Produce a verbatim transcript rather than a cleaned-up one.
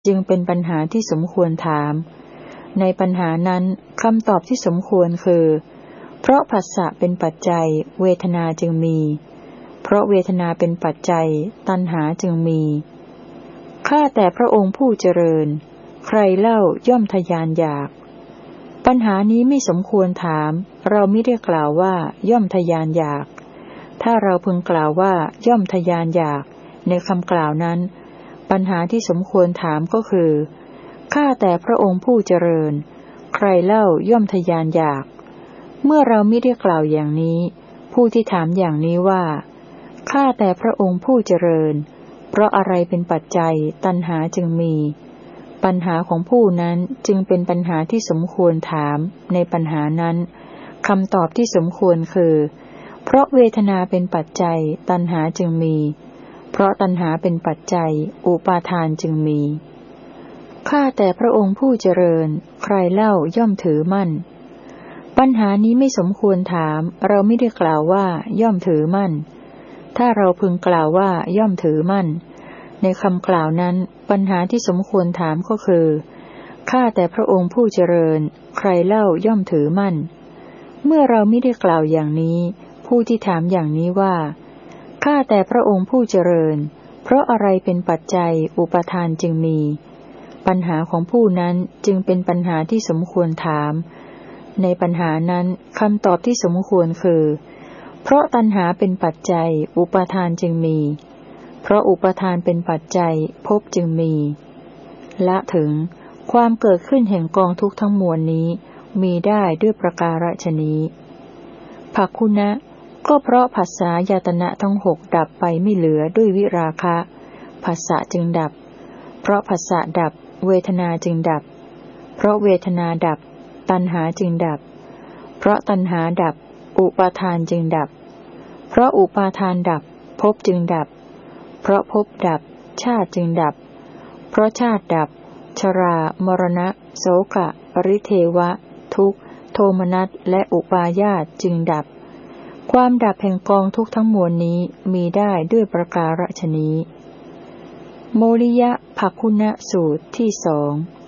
จึงเป็นปัญหาที่สมควรถามในปัญหานั้นคำตอบที่สมควรคือเพราะผัสสะเป็นปัจจัยเวทนาจึงมีเพราะเวทนาเป็นปัจจัยตัณหาจึงมีข้าแต่พระองค์ผู้เจริญใครเล่าย่อมทะยานอยากปัญหานี้ไม่สมควรถามเรามิได้กล่าวว่าย่อมทะยานอยากถ้าเราพึงกล่าวว่าย่อมทะยานอยากในคำกล่าวนั้นปัญหาที่สมควรถามก็คือข้าแต่พระองค์ผู้เจริญใครเล่าย่อมทะยานอยากเมื่อเรามิได้กล่าวอย่างนี้ผู้ที่ถามอย่างนี้ว่าข้าแต่พระองค์ผู้เจริญเพราะอะไรเป็นปัจจัยตัณหาจึงมีปัญหาของผู้นั้นจึงเป็นปัญหาที่สมควรถามในปัญหานั้นคำตอบที่สมควรคือเพราะเวทนาเป็นปัจจัยตัณหาจึงมีเพราะตัณหาเป็นปัจจัยอุปาทานจึงมีข้าแต่พระองค์ผู้เจริญใครเล่าย่อมถือมั่นปัญหานี้ไม่สมควรถามเราไม่ได้กล่าวว่าย่อมถือมั่นถ้าเราพึงกล่าวว่าย่อมถือมั่นในคำกล่าวนั้นปัญหาที่สมควรถามก็คือข้าแต่พระองค์ผู้เจริญใครเล่าย่อมถือมั่นเมื่อเราไม่ได้กล่าวอย่างนี้ผู้ที่ถามอย่างนี้ว่าข้าแต่พระองค์ผู้เจริญเพราะอะไรเป็นปัจจัยอุปาทานจึงมีปัญหาของผู้นั้นจึงเป็นปัญหาที่สมควรถามในปัญหานั้นคำตอบที่สมควรคือเพราะตัณหาเป็นปัจจัยอุปาทานจึงมีเพราะอุปาทานเป็นปัจจัยภพจึงมีละถึงความเกิดขึ้นแห่งกองทุกข์ทั้งมวลนี้มีได้ด้วยประการฉนี้ภักขุนะก็เพราะผัสสะญาตนะทั้งหกดับไปไม่เหลือด้วยวิราคะผัสสะจึงดับเพราะผัสสะดับเวทนาจึงดับเพราะเวทนาดับตัณหาจึงดับเพราะตัณหาดับอุปาทานจึงดับเพราะอุปาทานดับภพจึงดับเพราะภพดับชาติจึงดับเพราะชาติดับชรามรณะโสกะปริเทวะทุกข์โทมนัสและอุปาญาสจึงดับความดับแห่งกองทุกข์ทั้งมวลนี้มีได้ด้วยประการฉนี้โมริยะภักขุนะสูตรที่สอง